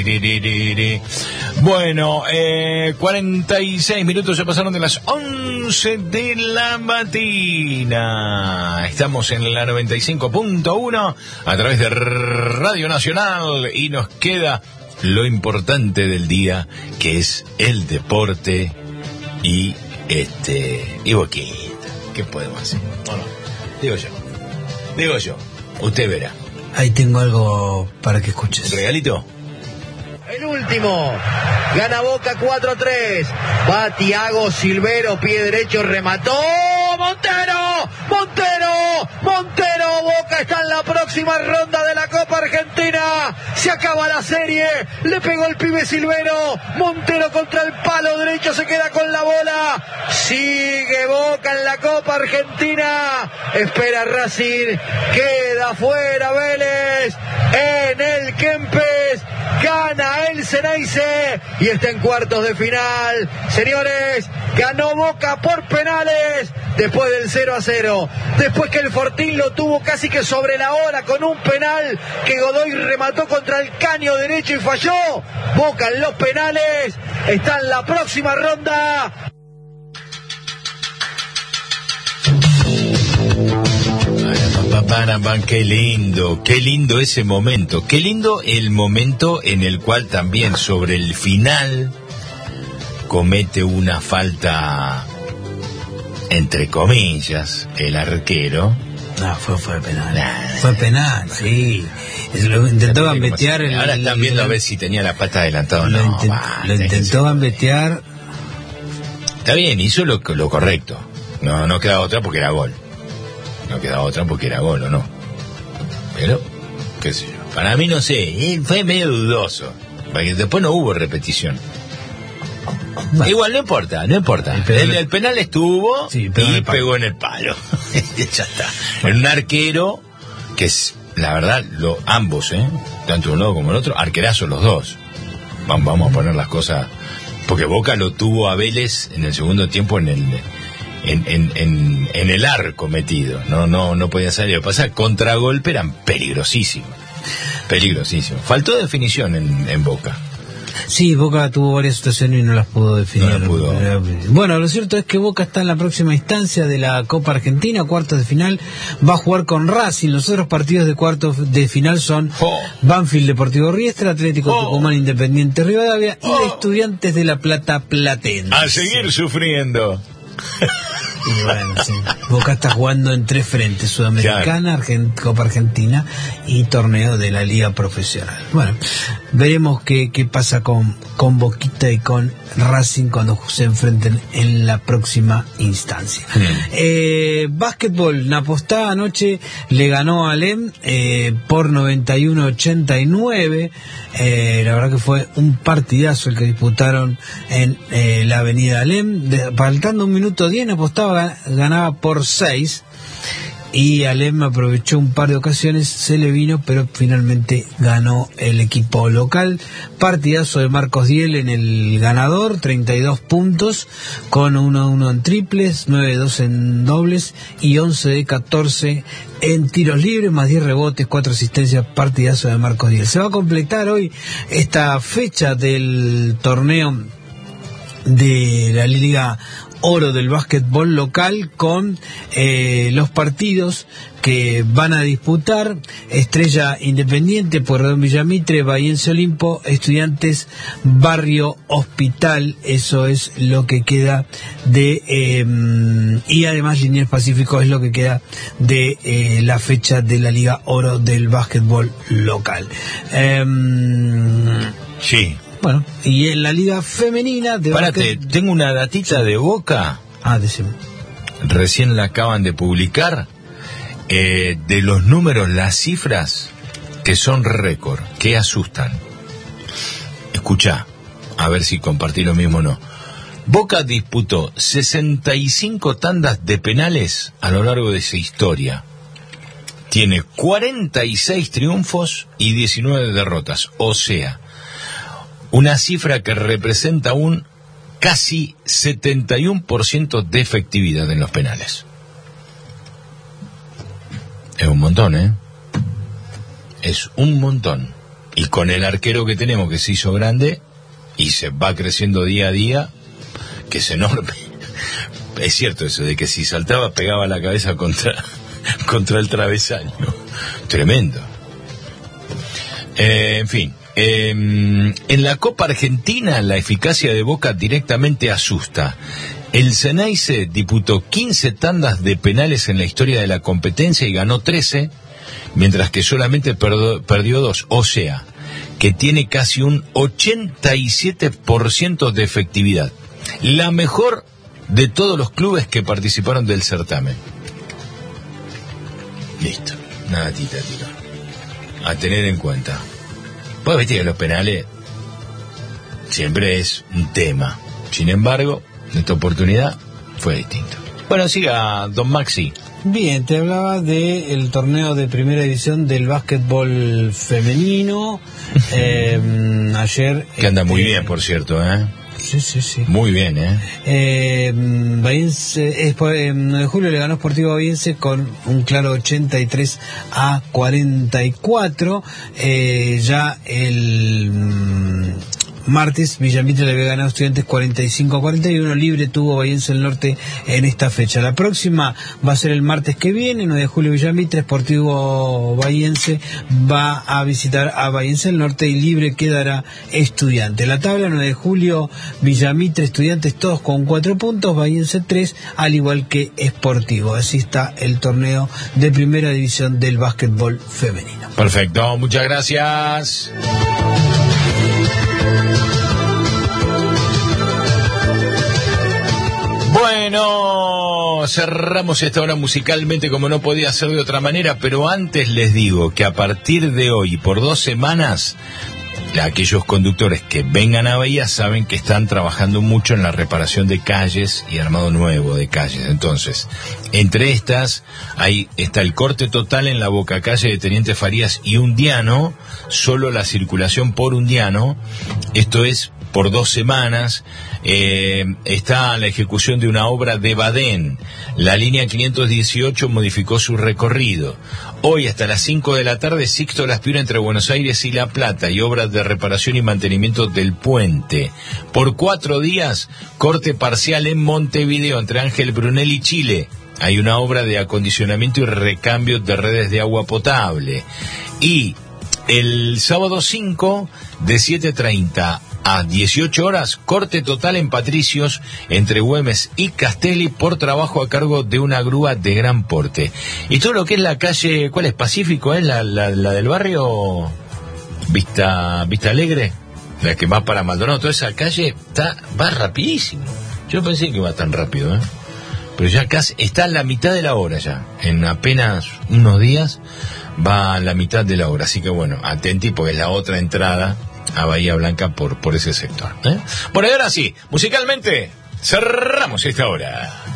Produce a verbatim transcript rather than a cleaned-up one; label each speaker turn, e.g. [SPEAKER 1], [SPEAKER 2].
[SPEAKER 1] Bueno, eh, cuarenta y seis minutos ya pasaron de las once de la mañana. Estamos en la noventa y cinco punto uno a través de Radio Nacional y nos queda lo importante del día, que es el deporte y este y Boquita. ¿Qué podemos hacer? No, no. Digo yo. Digo yo. Usted verá.
[SPEAKER 2] Ahí tengo algo para que escuches.
[SPEAKER 1] ¿Regalito?
[SPEAKER 3] El último, gana Boca cuatro a tres, va Thiago Silvero, pie derecho, remató, Montero, Montero, Montero, Boca está en la próxima ronda de la Copa Argentina, se acaba la serie, le pegó el pibe Silvero, Montero contra el palo derecho, se queda con la bola, sigue Boca en la Copa Argentina, espera Racing, queda fuera Vélez, en el Kempes, gana el Ceneice y está en cuartos de final. Señores, ganó Boca por penales después del cero a cero. Después que el Fortín lo tuvo casi que sobre la hora con un penal que Godoy remató contra el caño derecho y falló. Boca en los penales está en la próxima ronda.
[SPEAKER 1] Qué lindo, qué lindo ese momento, qué lindo el momento en el cual también sobre el final comete una falta, entre comillas, el arquero.
[SPEAKER 2] No, fue, fue penal.
[SPEAKER 1] Nah,
[SPEAKER 2] fue penal, sí. Lo intentó gambetear. El,
[SPEAKER 1] ahora están viendo a ver si tenía la pata adelantada o no.
[SPEAKER 2] Lo, intent,
[SPEAKER 1] bah,
[SPEAKER 2] lo intentó gambetear.
[SPEAKER 1] Está bien, hizo lo, lo correcto. No, no queda otra porque era gol. No queda otra porque era gol, ¿o no? Pero, qué sé yo. Para mí, no sé, fue medio dudoso. Porque después no hubo repetición. Bueno. Igual, no importa, no importa. El, el, el penal estuvo sí, pegó y en pegó en el palo. Ya está. En un arquero que es, la verdad, lo, ambos, ¿eh? Tanto uno como el otro, arquerazos los dos. Vamos, vamos a poner las cosas. Porque Boca lo tuvo a Vélez en el segundo tiempo en el... En, en, en, en el arco metido, no no no podía salir. Lo que pasa, contragolpe eran peligrosísimos, peligrosísimos. Faltó definición en, en Boca.
[SPEAKER 2] Sí, Boca tuvo varias situaciones y no las pudo definir.
[SPEAKER 1] No las pudo.
[SPEAKER 2] Bueno, lo cierto es que Boca está en la próxima instancia de la Copa Argentina, cuartos de final, va a jugar con Racing. Los otros partidos de cuartos de final son oh. Banfield Deportivo Riestra, Atlético oh. Tucumán Independiente Rivadavia oh. y Estudiantes de La Plata Platense.
[SPEAKER 1] A seguir sufriendo.
[SPEAKER 2] Y bueno, sí. Boca está jugando en tres frentes: Sudamericana, Argent- Copa Argentina y torneo de la Liga Profesional. Bueno, veremos qué, qué pasa con, con Boquita y con Racing cuando se enfrenten en la próxima instancia. Mm. Eh, básquetbol, Napostá anoche le ganó a Alem eh, por noventa y uno a ochenta y nueve. Eh, la verdad que fue un partidazo el que disputaron en eh, la avenida Alem. De, faltando un minuto diez, Napostá ganaba por seis y Alem aprovechó un par de ocasiones, se le vino, pero finalmente ganó el equipo local. Partidazo de Marcos Diel en el ganador, treinta y dos puntos con uno a uno en triples, nueve a dos en dobles y once de catorce en tiros libres, más diez rebotes, cuatro asistencias. Partidazo de Marcos Diel. Se va a completar hoy esta fecha del torneo de la Liga Oro del básquetbol local con eh, los partidos que van a disputar: Estrella Independiente, Pueyrredón Villamitre, Bahiense Olimpo, Estudiantes Barrio Hospital. Eso es lo que queda de eh, y además Liniers Pacífico es lo que queda de eh, la fecha de la Liga Oro del básquetbol local. Eh,
[SPEAKER 1] sí.
[SPEAKER 2] Bueno, y en la liga femenina de
[SPEAKER 1] Párate, básquet... tengo una datita de Boca.
[SPEAKER 2] Ah, decime.
[SPEAKER 1] Recién la acaban de publicar. Eh, de los números, las cifras que son récord, que asustan. Escuchá, a ver si compartí lo mismo o no. Boca disputó sesenta y cinco tandas de penales a lo largo de su historia. Tiene cuarenta y seis triunfos y diecinueve derrotas. O sea, una cifra que representa un casi setenta y uno por ciento de efectividad en los penales. Es un montón, ¿eh? Es un montón. Y con el arquero que tenemos, que se hizo grande y se va creciendo día a día, que es enorme. Es cierto eso, de que si saltaba pegaba la cabeza contra, contra el travesaño. Tremendo. Eh, en fin. Eh, en la Copa Argentina la eficacia de Boca directamente asusta. El Ceneice disputó quince tandas de penales en la historia de la competencia y ganó trece, mientras que solamente perdo, perdió dos. O sea, que tiene casi un ochenta y siete por ciento de efectividad. La mejor de todos los clubes que participaron del certamen. Listo. Nada, tita, tita. A tener en cuenta. Pues viste que los penales siempre es un tema. Sin embargo, en esta oportunidad fue distinto. Bueno, siga, don Maxi.
[SPEAKER 2] Bien, te hablaba del torneo de primera división del básquetbol femenino. eh, ayer...
[SPEAKER 1] Que anda muy
[SPEAKER 2] este,
[SPEAKER 1] bien, por cierto, ¿eh?
[SPEAKER 2] Sí, sí, sí.
[SPEAKER 1] Muy bien, ¿eh?
[SPEAKER 2] eh Bahiense, eh, nueve de julio le ganó Sportivo Bahiense con un claro ochenta y tres a cuarenta y cuatro. Eh, ya el mm, martes Villa Mitre le había ganado a Estudiantes cuarenta y cinco a cuarenta y uno. Libre tuvo Bahiense del Norte en esta fecha. La próxima va a ser el martes que viene, nueve de julio Villa Mitre. Sportivo Bahiense va a visitar a Bahiense del Norte y Libre quedará Estudiantes. La tabla: nueve de julio Villa Mitre, Estudiantes todos con cuatro puntos, Bahiense tres, al igual que Sportivo. Así está el torneo de primera división del básquetbol femenino.
[SPEAKER 1] Perfecto, muchas gracias. Bueno, cerramos esta hora musicalmente como no podía ser de otra manera, pero antes les digo que a partir de hoy, por dos semanas, aquellos conductores que vengan a Bahía saben que están trabajando mucho en la reparación de calles y armado nuevo de calles. Entonces, entre estas, ahí está el corte total en la bocacalle de Teniente Farías y Undiano, solo la circulación por Undiano, esto es por dos semanas. Eh, está la ejecución de una obra de Badén. La línea quinientos dieciocho modificó su recorrido. Hoy hasta las cinco de la tarde, Sixto Las Piura entre Buenos Aires y La Plata y obras de reparación y mantenimiento del puente. Por cuatro días, corte parcial en Montevideo entre Ángel Brunel y Chile. Hay una obra de acondicionamiento y recambio de redes de agua potable. Y el sábado cinco, de siete treinta a dieciocho horas, corte total en Patricios entre Güemes y Castelli por trabajo a cargo de una grúa de gran porte. Y todo lo que es la calle, ¿cuál es? Pacífico, ¿eh? La, la, la del barrio Vista, Vista Alegre, la que va para Maldonado, toda esa calle está, va rapidísimo. Yo pensé que iba tan rápido, ¿eh? Pero ya casi está a la mitad de la hora ya. En apenas unos días va a la mitad de la hora. Así que bueno, atenti porque es la otra entrada a Bahía Blanca por, por ese sector, ¿eh? Bueno, y ahora sí, musicalmente cerramos esta hora.